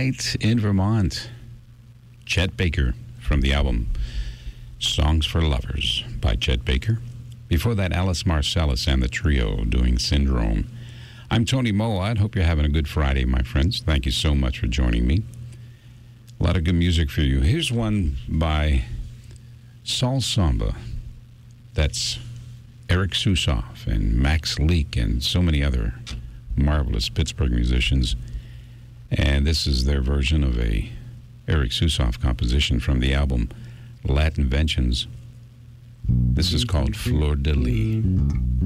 Night in Vermont. Chet Baker from the album Songs for Lovers by Chet Baker. Before that, Alice Marcellus and the Trio doing Syndrome. I'm Tony Mowatt. Hope you're having a good Friday, my friends. Thank you so much for joining me. A lot of good music for you. Here's one by Saul Samba. That's Eric Susoff and Max Leak and so many other marvelous Pittsburgh musicians. And this is their version of a Eric Susoff composition from the album Latinventions. This is called Fleur de Lis.